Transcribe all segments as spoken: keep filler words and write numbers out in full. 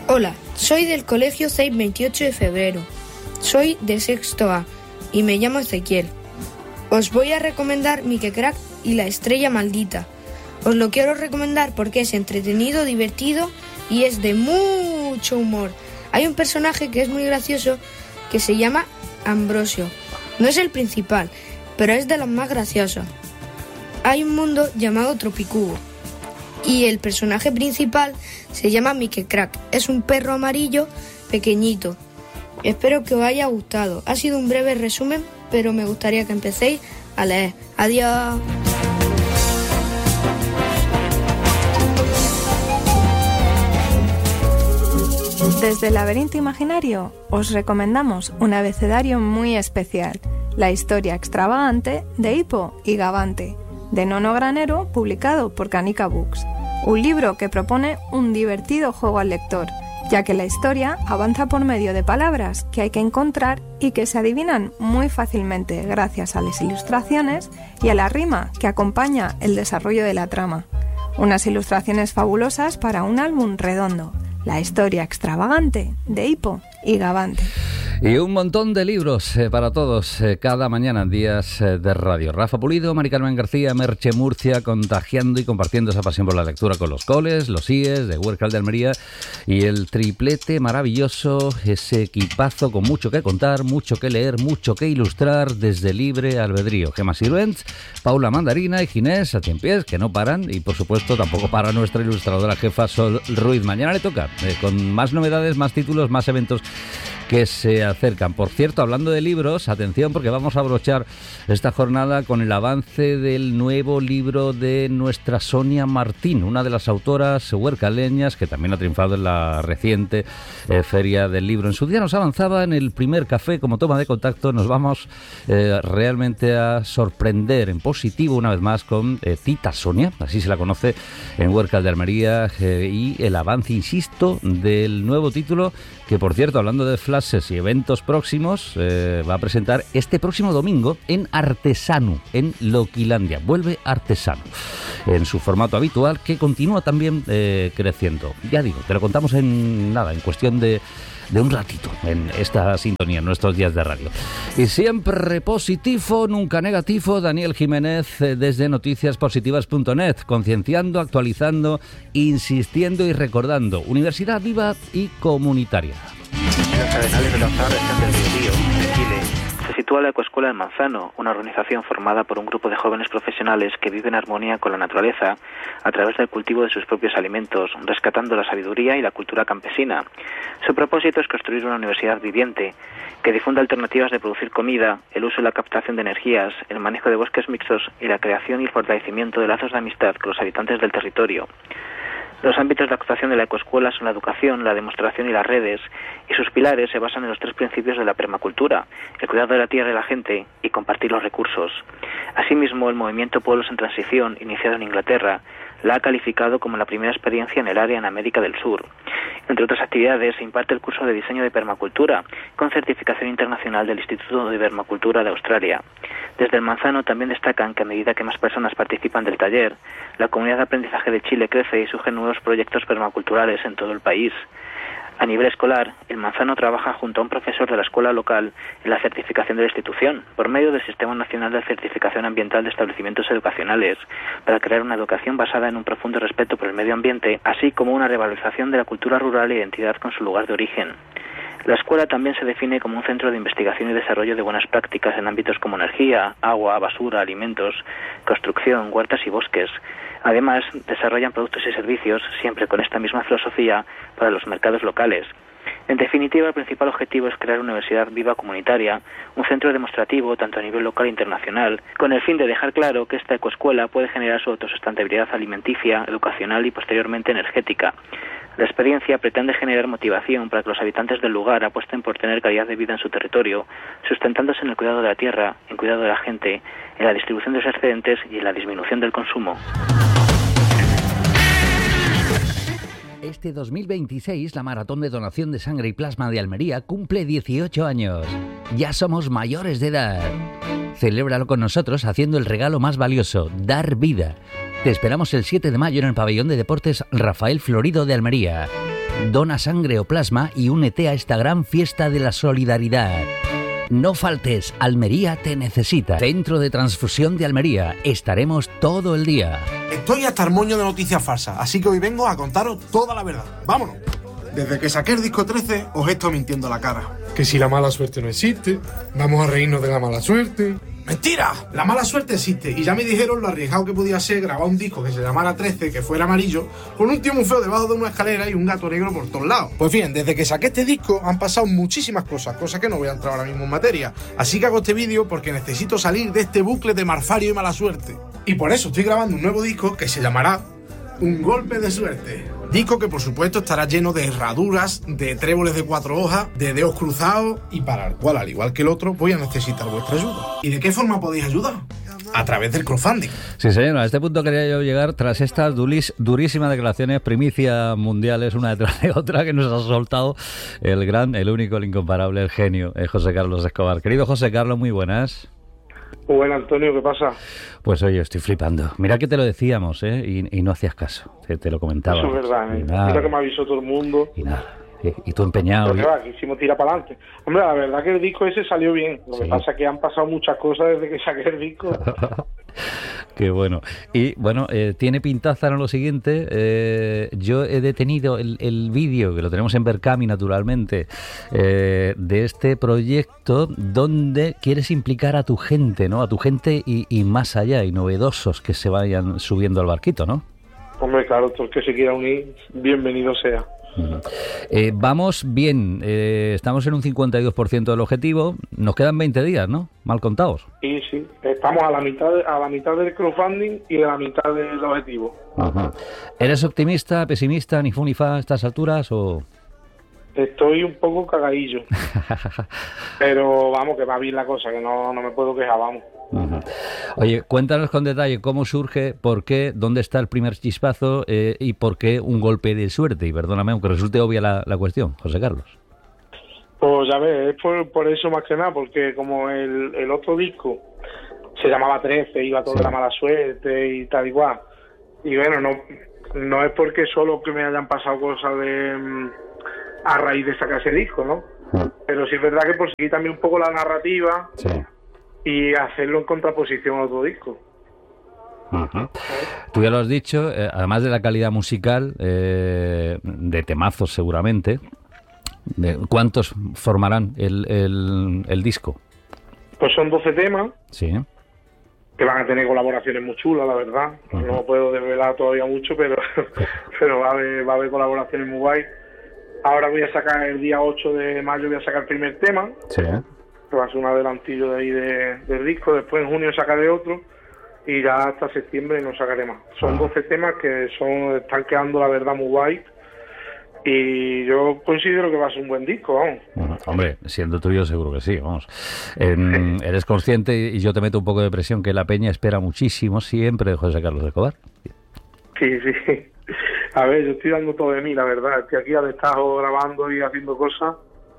Hola, soy del colegio seis veintiocho de febrero. Soy de sexto A y me llamo Ezequiel. Os voy a recomendar Mike Crack y la estrella maldita. Os lo quiero recomendar porque es entretenido, divertido y es de mucho humor. Hay un personaje que es muy gracioso que se llama Ambrosio. No es el principal, pero es de los más graciosos. Hay un mundo llamado Tropicubo y el personaje principal se llama Mike Crack. Es un perro amarillo pequeñito. Espero que os haya gustado. Ha sido un breve resumen, pero me gustaría que empecéis a leer. Adiós. Desde el Laberinto Imaginario os recomendamos un abecedario muy especial, La historia extravagante de Hippo y Gabante, de Nono Granero, publicado por Canica Books. Un libro que propone un divertido juego al lector, ya que la historia avanza por medio de palabras que hay que encontrar y que se adivinan muy fácilmente gracias a las ilustraciones y a la rima que acompaña el desarrollo de la trama. Unas ilustraciones fabulosas para un álbum redondo. La historia extravagante de Hippo y Gabante. Y un montón de libros eh, para todos, eh, cada mañana en Días eh, de Radio. Rafa Pulido, Mari Carmen García, Merche Murcia, contagiando y compartiendo esa pasión por la lectura con los coles, los I E S de Huércal de Almería y el triplete maravilloso, ese equipazo con mucho que contar, mucho que leer, mucho que ilustrar desde Libre Albedrío. Gemma Sirvents, Paula Mandarina y Ginés Atienpiés, que no paran, y por supuesto tampoco para nuestra ilustradora jefa Sol Ruiz. Mañana le toca, eh, con más novedades, más títulos, más eventos que se acercan. Por cierto, hablando de libros, atención porque vamos a brochar esta jornada con el avance del nuevo libro de nuestra Sonia Martín, una de las autoras huercaleñas que también ha triunfado en la reciente eh, Feria del Libro. En su día nos avanzaba en el primer café como toma de contacto. Nos vamos eh, realmente a sorprender en positivo una vez más con eh, Tita Sonia, así se la conoce en Huércal de Almería, eh, y el avance, insisto, del nuevo título que, por cierto, hablando de flashes y eventos próximos, eh, va a presentar este próximo domingo en Artesano, en Loquilandia. Vuelve Artesano en su formato habitual, que continúa también eh, creciendo. Ya digo, te lo contamos en nada, en cuestión de de un ratito en esta sintonía, en nuestros días de radio. Y siempre positivo, nunca negativo. Daniel Jiménez eh, desde noticias positivas punto net, concienciando, actualizando, insistiendo y recordando. Universidad viva y comunitaria. Los Arenales de la Zahara están del Biobío, en Chile. Se sitúa la Ecoescuela del Manzano, una organización formada por un grupo de jóvenes profesionales que viven en armonía con la naturaleza a través del cultivo de sus propios alimentos, rescatando la sabiduría y la cultura campesina. Su propósito es construir una universidad viviente que difunda alternativas de producir comida, el uso y la captación de energías, el manejo de bosques mixtos y la creación y el fortalecimiento de lazos de amistad con los habitantes del territorio. Los ámbitos de actuación de la ecoescuela son la educación, la demostración y las redes, y sus pilares se basan en los tres principios de la permacultura: el cuidado de la tierra y la gente y compartir los recursos. Asimismo, el movimiento Pueblos en Transición, iniciado en Inglaterra, la ha calificado como la primera experiencia en el área en América del Sur. Entre otras actividades, se imparte el curso de diseño de permacultura, con certificación internacional del Instituto de Permacultura de Australia. Desde el Manzano también destacan que a medida que más personas participan del taller, la comunidad de aprendizaje de Chile crece y surgen nuevos proyectos permaculturales en todo el país. A nivel escolar, el Manzano trabaja junto a un profesor de la escuela local en la certificación de la institución, por medio del Sistema Nacional de Certificación Ambiental de Establecimientos Educacionales, para crear una educación basada en un profundo respeto por el medio ambiente, así como una revalorización de la cultura rural e identidad con su lugar de origen. La escuela también se define como un centro de investigación y desarrollo de buenas prácticas en ámbitos como energía, agua, basura, alimentos, construcción, huertas y bosques. Además, desarrollan productos y servicios, siempre con esta misma filosofía, para los mercados locales. En definitiva, el principal objetivo es crear una universidad viva comunitaria, un centro demostrativo tanto a nivel local e internacional, con el fin de dejar claro que esta ecoescuela puede generar su autosustentabilidad alimenticia, educacional y posteriormente energética. La experiencia pretende generar motivación para que los habitantes del lugar apuesten por tener calidad de vida en su territorio, sustentándose en el cuidado de la tierra, en cuidado de la gente, en la distribución de los excedentes y en la disminución del consumo. Este dos mil veintiséis, la Maratón de Donación de Sangre y Plasma de Almería cumple dieciocho años. Ya somos mayores de edad. Celébralo con nosotros haciendo el regalo más valioso, dar vida. Te esperamos el siete de mayo en el Pabellón de Deportes Rafael Florido de Almería. Dona sangre o plasma y únete a esta gran fiesta de la solidaridad. No faltes, Almería te necesita. Centro de Transfusión de Almería. Estaremos todo el día. Estoy hasta el moño de noticias falsas, así que hoy vengo a contaros toda la verdad. ¡Vámonos! Desde que saqué el disco trece, os he estado mintiendo la cara. Que si la mala suerte no existe, vamos a reírnos de la mala suerte. ¡Mentira! La mala suerte existe, y ya me dijeron lo arriesgado que podía ser grabar un disco que se llamara trece, que fuera amarillo, con un tío muy feo debajo de una escalera y un gato negro por todos lados. Pues bien, desde que saqué este disco han pasado muchísimas cosas, cosas que no voy a entrar ahora mismo en materia. Así que hago este vídeo porque necesito salir de este bucle de marfario y mala suerte. Y por eso estoy grabando un nuevo disco que se llamará Un golpe de suerte. Disco que por supuesto estará lleno de herraduras, de tréboles de cuatro hojas, de dedos cruzados y para el cual, al igual que el otro, voy a necesitar vuestra ayuda. ¿Y de qué forma podéis ayudar? A través del crowdfunding. Sí, señor, a este punto quería yo llegar tras estas duris, durísimas declaraciones, primicia mundiales, una detrás de otra, que nos ha soltado el gran, el único, el incomparable, el genio, el José Carlos Escobar. Querido José Carlos, muy buenas. Muy bueno, Antonio, ¿qué pasa? Pues oye, estoy flipando. Mira que te lo decíamos, ¿eh? Y, y no hacías caso. Te, te lo comentaba. Eso es verdad, ¿eh? Mira que me avisó todo el mundo. Y nada. Y, y tú empeñado. Pero que va, quisimos tirar para adelante. Hombre, la verdad que el disco ese salió bien. Lo sí. que pasa es que han pasado muchas cosas desde que saqué el disco. Qué bueno. Y bueno, eh, tiene pintaza en lo siguiente. Eh, yo he detenido el, el vídeo, que lo tenemos en Berkami, naturalmente, eh, de este proyecto donde quieres implicar a tu gente, ¿no? A tu gente y, y más allá, y novedosos que se vayan subiendo al barquito, ¿no? Hombre, claro, todo el que se quiera unir, bienvenido sea. Uh-huh. Eh, vamos bien, eh, estamos en un cincuenta y dos por ciento del objetivo, nos quedan veinte días, ¿no? Mal contados. Sí, sí, estamos a la mitad de, a la mitad del crowdfunding y de la mitad del objetivo. Uh-huh. ¿Eres optimista, pesimista, ni fu ni fa a estas alturas o...? Estoy un poco cagadillo, pero vamos, que va bien la cosa, que no, no me puedo quejar, vamos. Uh-huh. Oye, cuéntanos con detalle cómo surge, por qué, dónde está el primer chispazo eh, y por qué un golpe de suerte. Y perdóname, aunque resulte obvia la, la cuestión, José Carlos. Pues ya ves, es por, por eso más que nada, porque como el, el otro disco se llamaba trece, iba toda sí. la mala suerte y tal igual. Y bueno, no, no es porque solo que me hayan pasado cosas de a raíz de sacar ese disco, ¿no? Uh-huh. Pero sí es verdad que por seguir también un poco la narrativa... Sí. Y hacerlo en contraposición a otro disco. Uh-huh. Tú ya lo has dicho, eh, además de la calidad musical, eh, de temazos seguramente, de, ¿cuántos formarán el, el, el disco? Pues son doce temas, sí, que van a tener colaboraciones muy chulas, la verdad. Uh-huh. No puedo desvelar todavía mucho, pero, pero va a haber, va a haber colaboraciones muy guay. Ahora voy a sacar el día ocho de mayo, voy a sacar el primer tema. Sí. Que va a ser un adelantillo de ahí de, del disco. Después en junio sacaré otro y ya hasta septiembre no sacaré más. Son doce temas que son están quedando la verdad muy guay y yo considero que va a ser un buen disco, vamos. Bueno, hombre, siendo tuyo seguro que sí, vamos. Eh, eres consciente, y yo te meto un poco de presión, que la peña espera muchísimo siempre de José Carlos Escobar. Sí, sí. A ver, yo estoy dando todo de mí, la verdad. Estoy aquí al estado grabando y haciendo cosas.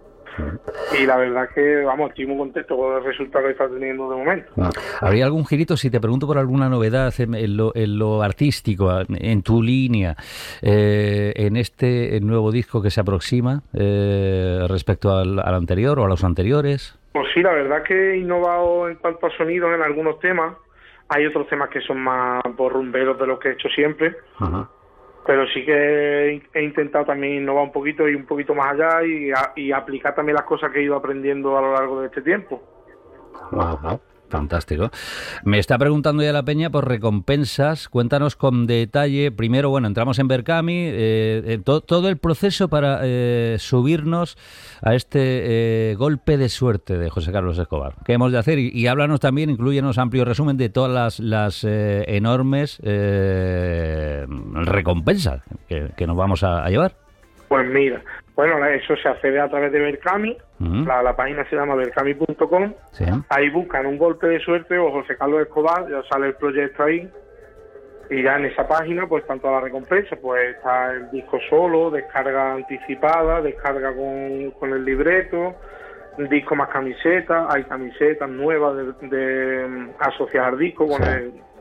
Y la verdad que, vamos, estoy muy contento con el resultado que está teniendo de momento. ¿Habría algún girito, si te pregunto por alguna novedad en, en, lo, en lo artístico, en tu línea, eh, en este nuevo disco que se aproxima eh, respecto al, al anterior o a los anteriores? Pues sí, la verdad que he innovado en cuanto a sonidos en algunos temas. Hay otros temas que son más por rumberos de los que he hecho siempre. Ajá. Pero sí que he intentado también innovar un poquito y un poquito más allá y, a, y aplicar también las cosas que he ido aprendiendo a lo largo de este tiempo. Ajá. Fantástico. Me está preguntando ya la peña por recompensas. Cuéntanos con detalle. Primero, bueno, entramos en Berkami, eh, eh, to, todo el proceso para eh, subirnos a este eh, golpe de suerte de José Carlos Escobar. ¿Qué hemos de hacer? Y, y háblanos también, inclúyenos amplio resumen de todas las, las eh, enormes eh, recompensas que, que nos vamos a, a llevar. Pues mira, bueno, eso se accede a través de Berkami, uh-huh. la, la página se llama berkami punto com, sí. Ahí buscan un golpe de suerte o José Carlos Escobar, ya sale el proyecto ahí, y ya en esa página pues están todas las recompensas, pues está el disco solo, descarga anticipada, descarga con, con el libreto, disco más camisetas, hay camisetas nuevas de, de asociadas al disco con sí. el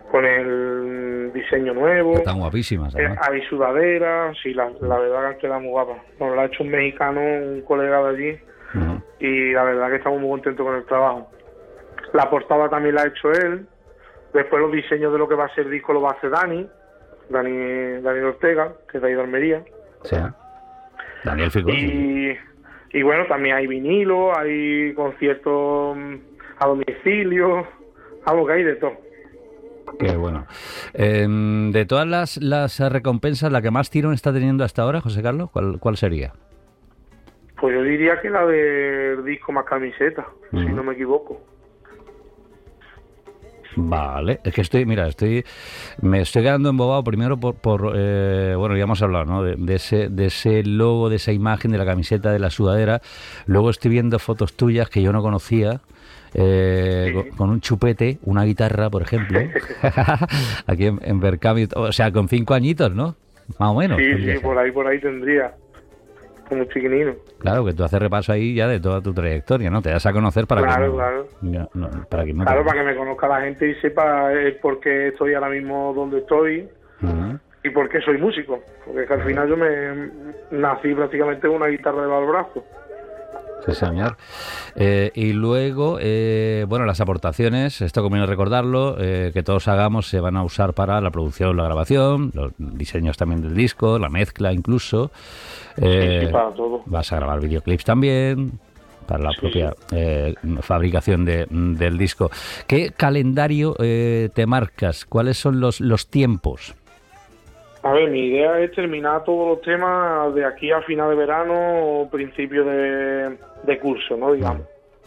con el diseño nuevo. Están guapísimas, eh, hay sudaderas, sí, la, la verdad que han quedado muy guapas. Bueno, la ha hecho un mexicano, un colega de allí, uh-huh. y la verdad que estamos muy contentos con el trabajo. La portada también la ha hecho él. Después los diseños de lo que va a ser el disco lo va a hacer Dani, Dani, Dani Ortega, que es de ahí de Almería. Sí. Daniel Fico. Y, y bueno, también hay vinilo, hay conciertos a domicilio, algo que hay de todo. Qué bueno. Eh, de todas las, las recompensas, ¿la que más tirón está teniendo hasta ahora, José Carlos? ¿Cuál, cuál sería? Pues yo diría que la del disco más camiseta, uh-huh. si no me equivoco. Vale, es que estoy, mira, estoy, me estoy quedando embobado primero por, por eh, bueno, ya hemos hablado, ¿no? De, de ese, de ese logo, de esa imagen de la camiseta, de la sudadera. Luego estoy viendo fotos tuyas que yo no conocía. Eh, sí. con, con un chupete, una guitarra, por ejemplo, aquí en, en Berkami, o sea, con cinco añitos, ¿no? Más o menos. Sí, sí, por ahí, por ahí tendría, como chiquinino. Claro, que tú haces repaso ahí ya de toda tu trayectoria, ¿no? Te das a conocer para claro, que no, claro. Ya, no, para que no claro, te... para que me conozca la gente y sepa el por qué estoy ahora mismo donde estoy uh-huh. y por qué soy músico, porque es que al final yo me nací prácticamente con una guitarra debajo del brazo. Sí, señor. Eh, y luego, eh, bueno, las aportaciones, esto conviene recordarlo, eh, que todos hagamos se van a usar para la producción, la grabación, los diseños también del disco, la mezcla incluso. Eh, sí, sí, para todo. Vas a grabar videoclips también, para la sí, propia sí. Eh, fabricación de, del disco. ¿Qué calendario eh, te marcas? ¿Cuáles son los, los tiempos? A ver, mi idea es terminar todos los temas de aquí a final de verano o principio de, de curso, ¿no? Digamos.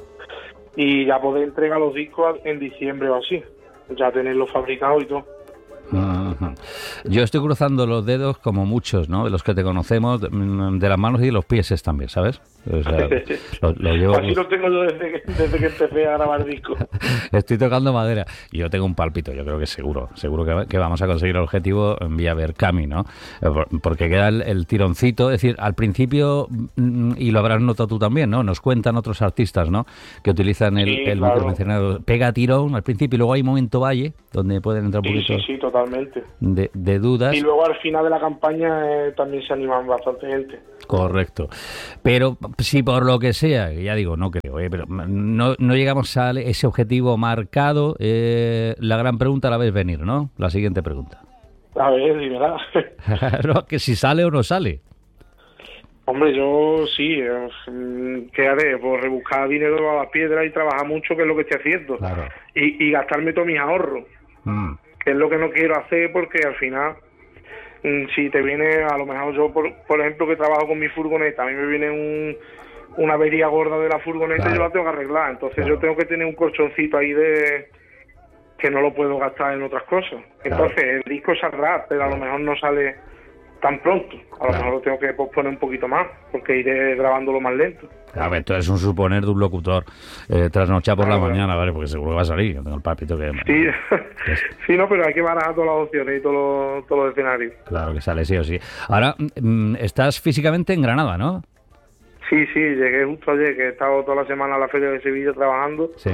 Y ya poder entregar los discos en diciembre o así. Ya tenerlos fabricados y todo. Uh-huh. Yo estoy cruzando los dedos como muchos, ¿no? De los que te conocemos, de, de las manos y de los pies también, ¿sabes? O sea, lo, lo llevo... Así lo tengo yo desde que, desde que empecé a grabar discos. Estoy tocando madera. Y yo tengo un pálpito, yo creo que seguro, seguro que, que vamos a conseguir el objetivo en vía Berkami, ¿no? Porque queda el, el tironcito, es decir, al principio, y lo habrás notado tú también, ¿no? Nos cuentan otros artistas, ¿no? Que utilizan el, sí, el claro. micromencionado. Pega tirón al principio y luego hay un momento valle donde pueden entrar un sí, poquito sí, sí, totalmente. De, de dudas. Y luego al final de la campaña eh, también se animan bastante gente. Correcto. Pero si por lo que sea, ya digo, no creo, ¿eh? Pero no, no llegamos a ese objetivo marcado, eh, la gran pregunta la ves venir, ¿no? La siguiente pregunta. A ver, y verás. No, que si sale o no sale. Hombre, yo sí, eh, ¿qué haré? Pues rebuscar dinero a la piedra y trabajar mucho, que es lo que estoy haciendo. Claro. Y, y gastarme todos mis ahorros. Mm. Que es lo que no quiero hacer, porque al final, si te viene, a lo mejor yo, por, por ejemplo, que trabajo con mi furgoneta, a mí me viene un, una avería gorda de la furgoneta, claro. y yo la tengo que arreglar. Entonces claro. yo tengo que tener un colchoncito ahí de que no lo puedo gastar en otras cosas. Entonces claro. el disco saldrá, pero a lo mejor no sale tan pronto. A lo claro. mejor lo tengo que posponer un poquito más, porque iré grabándolo más lento. A ver, esto es un suponer de un locutor eh, trasnochado por claro, la mañana, ¿vale? Porque seguro que va a salir. Yo tengo el papito que... Sí, sí, no, pero hay que barajar todas las opciones y todos los, todos los escenarios. Claro que sale, sí o sí. Ahora, mm, estás físicamente en Granada, ¿no? Sí, sí, llegué justo ayer, que he estado toda la semana en la Feria de Sevilla trabajando. Sí.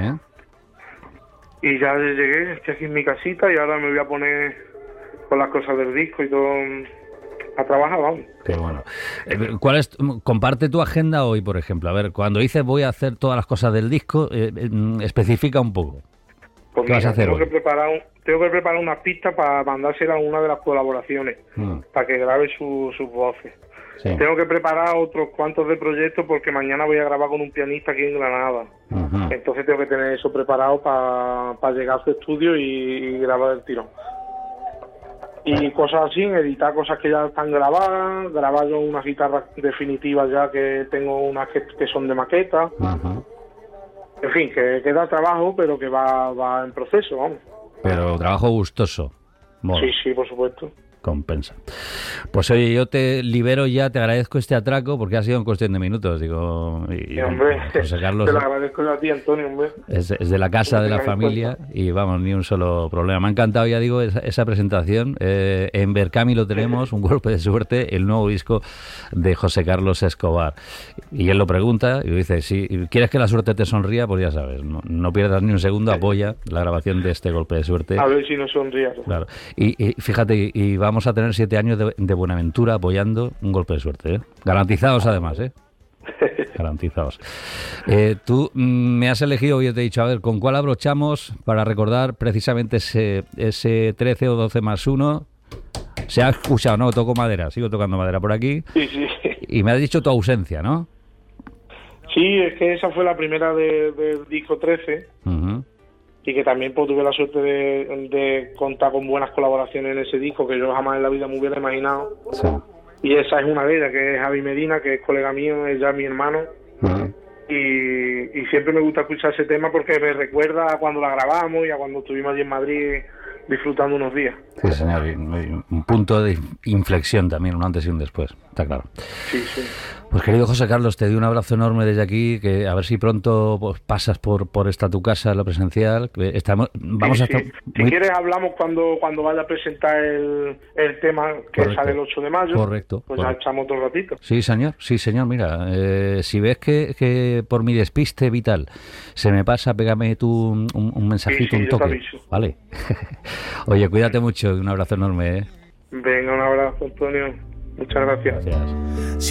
Y ya llegué, estoy aquí en mi casita y ahora me voy a poner con las cosas del disco y todo... a trabajar, vamos. Qué bueno. ¿Cuál es, comparte tu agenda hoy, por ejemplo? A ver, cuando dices voy a hacer todas las cosas del disco, eh, eh, especifica un poco. Pues ¿Qué mira, vas a hacer tengo hoy? Que preparar un, tengo que preparar unas pistas para mandársela a una de las colaboraciones, mm. para que grabe su, sus voces. Sí. Tengo que preparar otros cuantos de proyectos porque mañana voy a grabar con un pianista aquí en Granada. Uh-huh. Entonces tengo que tener eso preparado para pa llegar a su estudio y, y grabar el tirón. Y cosas así, editar cosas que ya están grabadas, grabar yo unas guitarras definitivas ya que tengo unas que, que son de maqueta. Uh-huh. En fin, que queda trabajo, pero que va, va en proceso, vamos. Pero trabajo gustoso. Bueno. Sí, sí, por supuesto. compensa. Pues oye, yo te libero ya, te agradezco este atraco porque ha sido en cuestión de minutos, digo. Y, Sí, hombre, José Carlos te lo agradezco a ti, Antonio, hombre. es, es de la casa, de la familia y vamos, ni un solo problema. Me ha encantado, ya digo, esa, esa presentación. Eh, en Berkami lo tenemos, Un golpe de suerte, el nuevo disco de José Carlos Escobar. Y él lo pregunta y dice, si quieres que la suerte te sonría, pues ya sabes, no, no pierdas ni un segundo, apoya la grabación de este golpe de suerte. A ver si no sonría. Claro. Y, y fíjate, y, y vamos a tener siete años de, de Buenaventura apoyando Un golpe de suerte, ¿eh? Garantizados además, ¿eh? Garantizados. Eh, tú mm, me has elegido, yo te he dicho, a ver, ¿con cuál abrochamos para recordar precisamente ese, ese trece o doce más uno? Se ha escuchado, ¿no? Toco madera, sigo tocando madera por aquí. Sí, sí. Y me has dicho tu ausencia, ¿no? Sí, es que esa fue la primera de- del disco trece. Uh-huh. Y que también pues, tuve la suerte de, de contar con buenas colaboraciones en ese disco que yo jamás en la vida me hubiera imaginado. Sí. Y esa es una de ellas, que es Javi Medina, que es colega mío, es ya mi hermano. Uh-huh. Y, y siempre me gusta escuchar ese tema porque me recuerda a cuando la grabamos y a cuando estuvimos allí en Madrid disfrutando unos días. Sí, señor, y- y un punto de inflexión también, un antes y un después, está claro. Sí, sí. Pues querido José Carlos, te doy un abrazo enorme desde aquí, que a ver si pronto pues, pasas por por esta tu casa, la presencial. Que estamos, vamos Sí, a estar sí. Si muy- quieres hablamos cuando cuando vaya a presentar el, el tema que Correcto. sale el ocho de mayo. Correcto, Pues correcto. ya echamos otro ratito. Sí, señor, sí, señor, mira, eh, si ves que, que por mi despiste vital se me pasa, pégame tú un, un- un mensajito, Sí, sí, un yo te toque, aviso. ¿vale? Oye, cuídate mucho, un abrazo enorme, ¿eh? Venga, un abrazo, Antonio. Muchas gracias. Gracias.